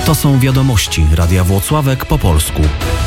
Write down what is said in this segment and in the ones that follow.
To są wiadomości Radia Włocławek po polsku.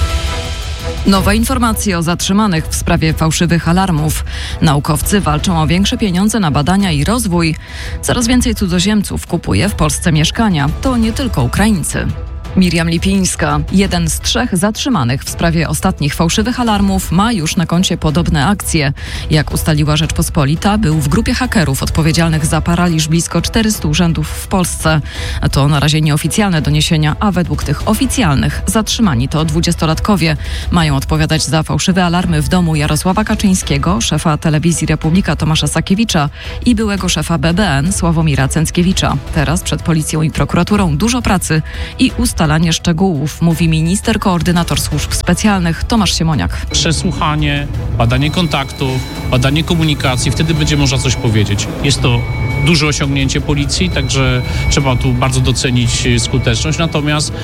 Nowe informacje o zatrzymanych w sprawie fałszywych alarmów. Naukowcy walczą o większe pieniądze na badania i rozwój. Coraz więcej cudzoziemców kupuje w Polsce mieszkania. To nie tylko Ukraińcy. Miriam Lipińska, jeden z 3 zatrzymanych w sprawie ostatnich fałszywych alarmów, ma już na koncie podobne akcje. Jak ustaliła Rzeczpospolita, był w grupie hakerów odpowiedzialnych za paraliż blisko 400 urzędów w Polsce. To na razie nieoficjalne doniesienia, a według tych oficjalnych zatrzymani to 20-latkowie. Mają odpowiadać za fałszywe alarmy w domu Jarosława Kaczyńskiego, szefa telewizji Republika Tomasza Sakiewicza i byłego szefa BBN Sławomira Cęckiewicza. Teraz przed policją i prokuraturą dużo pracy i ustalanie szczegółów, mówi minister koordynator służb specjalnych Tomasz Siemoniak. Przesłuchanie, badanie kontaktów, badanie komunikacji, wtedy będzie można coś powiedzieć. Jest to duże osiągnięcie policji, także trzeba tu bardzo docenić skuteczność, natomiast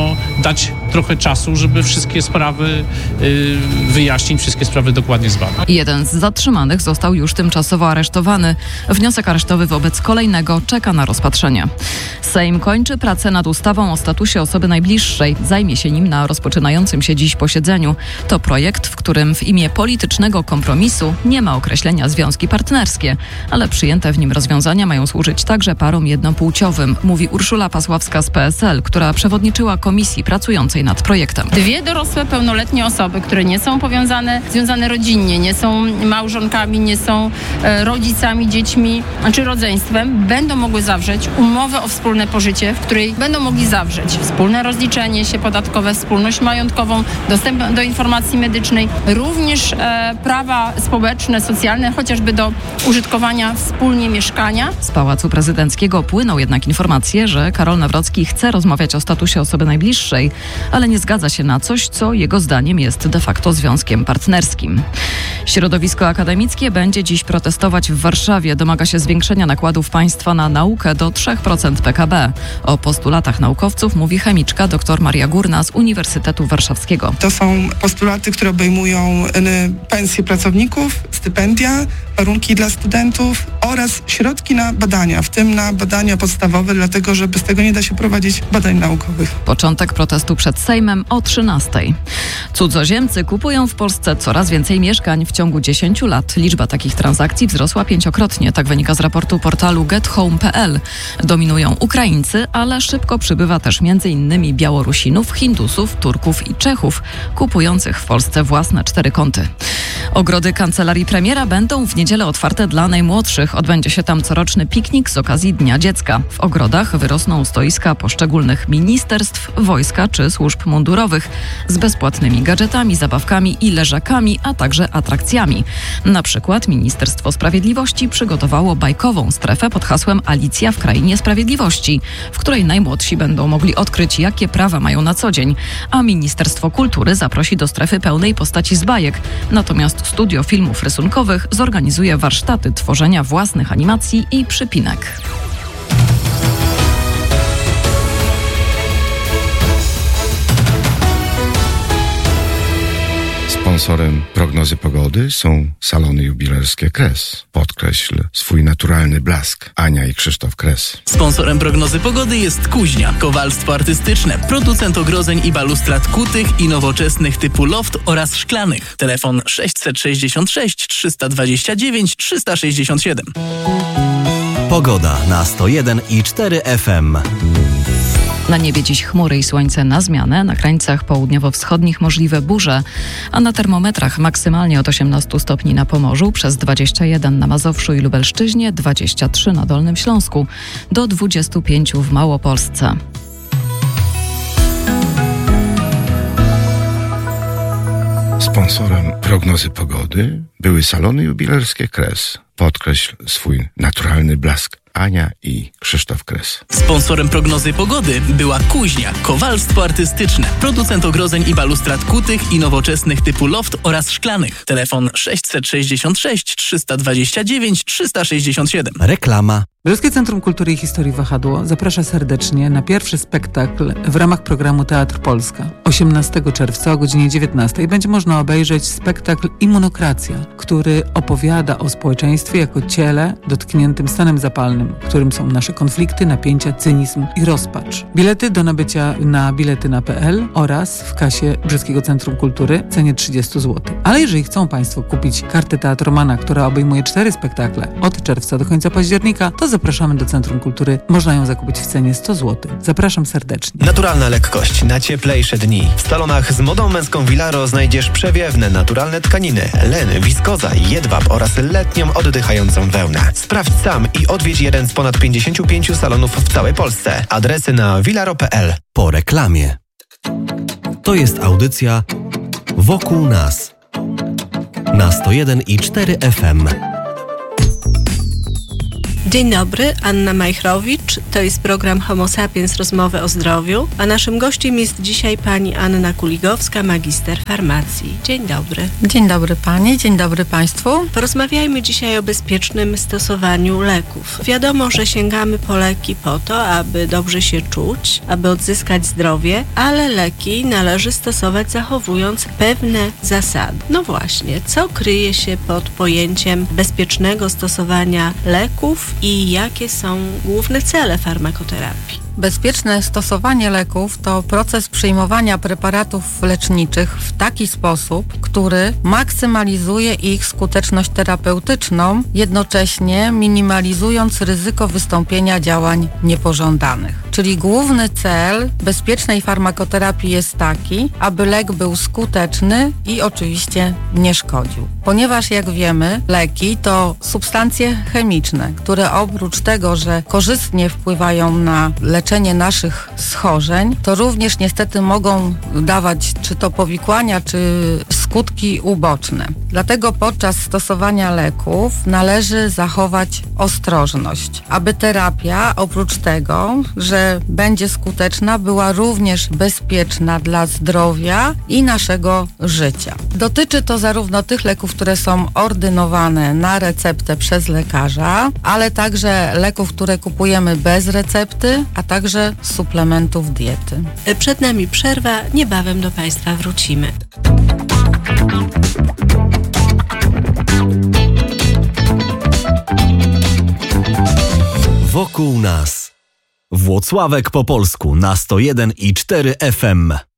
dać trochę czasu, żeby wszystkie sprawy wyjaśnić, wszystkie sprawy dokładnie zbadać. Jeden z zatrzymanych został już tymczasowo aresztowany. Wniosek aresztowy wobec kolejnego czeka na rozpatrzenie. Sejm kończy pracę nad ustawą o statusie osoby najbliższej. Zajmie się nim na rozpoczynającym się dziś posiedzeniu. To projekt, w którym w imię politycznego kompromisu nie ma określenia związki partnerskie, ale przyjęte w nim rozwiązania mają służyć także parom jednopłciowym, mówi Urszula Pasławska z PSL, która przewodniczyła komisji pracującej nad projektem. 2 dorosłe, pełnoletnie osoby, które nie są związane rodzinnie, nie są małżonkami, nie są rodzicami, dziećmi czy rodzeństwem, będą mogły zawrzeć umowę o wspólne pożycie, w której będą mogli zawrzeć wspólne rozliczenie się podatkowe, wspólność majątkową, dostęp do informacji medycznej, również prawa społeczne, socjalne, chociażby do użytkowania wspólnie mieszkania. Z Pałacu Prezydenckiego płyną jednak informacje, że Karol Nawrocki chce rozmawiać o statusie osoby najbliższej, ale nie zgadza się na coś, co jego zdaniem jest de facto związkiem partnerskim. Środowisko akademickie będzie dziś protestować w Warszawie. Domaga się zwiększenia nakładów państwa na naukę do 3% PKB. O postulatach naukowców mówi chemiczka dr Maria Górna z Uniwersytetu Warszawskiego. To są postulaty, które obejmują pensje pracowników, stypendia, warunki dla studentów oraz środki na badania, w tym na badania podstawowe, dlatego że bez tego nie da się prowadzić badań naukowych. Początek protestu przed Sejmem o 13:00. Cudzoziemcy kupują w Polsce coraz więcej mieszkań. W ciągu 10 lat liczba takich transakcji wzrosła 5-krotnie. Tak wynika z raportu portalu gethome.pl. Dominują Ukraińcy, ale szybko przybywa też m.in. Białorusinów, Hindusów, Turków i Czechów, kupujących w Polsce własne 4 kąty. Ogrody kancelarii premiera będą w niedzielę otwarte dla najmłodszych. Odbędzie się tam coroczny piknik z okazji Dnia Dziecka. W ogrodach wyrosną stoiska poszczególnych ministerstw, wojska czy służb mundurowych z bezpłatnymi gadżetami, zabawkami i leżakami, a także atrakcjami. Na przykład Ministerstwo Sprawiedliwości przygotowało bajkową strefę pod hasłem Alicja w Krainie Sprawiedliwości, w której najmłodsi będą mogli odkryć, jakie prawa mają na co dzień, a Ministerstwo Kultury zaprosi do strefy pełnej postaci z bajek. Natomiast Studio Filmów Rysunkowych zorganizuje warsztaty tworzenia własnych animacji i przypinek. Sponsorem prognozy pogody są salony jubilerskie Kres. Podkreśl swój naturalny blask. Ania i Krzysztof Kres. Sponsorem prognozy pogody jest Kuźnia. Kowalstwo artystyczne. Producent ogrodzeń i balustrad kutych i nowoczesnych typu loft oraz szklanych. Telefon 666 329 367. Pogoda na 101,4 FM. Na niebie dziś chmury i słońce na zmianę, na krańcach południowo-wschodnich możliwe burze, a na termometrach maksymalnie od 18 stopni na Pomorzu, przez 21 na Mazowszu i Lubelszczyźnie, 23 na Dolnym Śląsku, do 25 w Małopolsce. Sponsorem prognozy pogody były salony jubilerskie Kres. Podkreśl swój naturalny blask. Ania i Krzysztof Kres. Sponsorem prognozy pogody była Kuźnia. Kowalstwo artystyczne. Producent ogrodzeń i balustrad kutych i nowoczesnych typu loft oraz szklanych. Telefon 666 329 367. Reklama. Bielskie Centrum Kultury i Historii Wahadło zaprasza serdecznie na pierwszy spektakl w ramach programu Teatr Polska. 18 czerwca o godzinie 19 będzie można obejrzeć spektakl Immunokracja, który opowiada o społeczeństwie jako ciele dotkniętym stanem zapalnym, którym są nasze konflikty, napięcia, cynizm i rozpacz. Bilety do nabycia na biletyna.pl oraz w kasie Brzeskiego Centrum Kultury w cenie 30 zł. Ale jeżeli chcą Państwo kupić kartę Teatromana, która obejmuje 4 spektakle od czerwca do końca października, to zapraszamy do Centrum Kultury. Można ją zakupić w cenie 100 zł. Zapraszam serdecznie. Naturalna lekkość na cieplejsze dni. W salonach z modą męską Vilaro znajdziesz przewiewne, naturalne tkaniny, len, wiskoza, jedwab oraz letnią oddychającą wełnę. Sprawdź sam i odwiedź jeden z ponad 55 salonów w całej Polsce. Adresy na vilaro.pl. Po reklamie. To jest audycja Wokół nas na 101,4 FM. Dzień dobry, Anna Majchrowicz. To jest program Homo Sapiens, rozmowy o zdrowiu, a naszym gościem jest dzisiaj pani Anna Kuligowska, magister farmacji. Dzień dobry. Dzień dobry pani, dzień dobry państwu. Porozmawiajmy dzisiaj o bezpiecznym stosowaniu leków. Wiadomo, że sięgamy po leki po to, aby dobrze się czuć, aby odzyskać zdrowie, ale leki należy stosować zachowując pewne zasady. No właśnie, co kryje się pod pojęciem bezpiecznego stosowania leków i jakie są główne cele farmakoterapii? Bezpieczne stosowanie leków to proces przyjmowania preparatów leczniczych w taki sposób, który maksymalizuje ich skuteczność terapeutyczną, jednocześnie minimalizując ryzyko wystąpienia działań niepożądanych. Czyli główny cel bezpiecznej farmakoterapii jest taki, aby lek był skuteczny i oczywiście nie szkodził. Ponieważ jak wiemy, leki to substancje chemiczne, które oprócz tego, że korzystnie wpływają na leczenie naszych schorzeń, to również niestety mogą dawać czy to powikłania, czy skutki uboczne. Dlatego podczas stosowania leków należy zachować ostrożność, aby terapia oprócz tego, że będzie skuteczna, była również bezpieczna dla zdrowia i naszego życia. Dotyczy to zarówno tych leków, które są ordynowane na receptę przez lekarza, ale także leków, które kupujemy bez recepty, a także suplementów diety. Przed nami przerwa, niebawem do Państwa wrócimy. Wokół nas. Włocławek po polsku na 101,4 FM.